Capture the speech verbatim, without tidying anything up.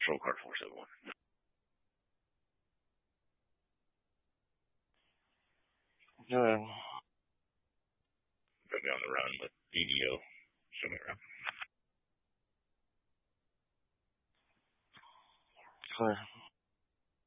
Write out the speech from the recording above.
Patrol car four seven one. Go ahead. Got me on the run, but D D O. Show me around. Clear.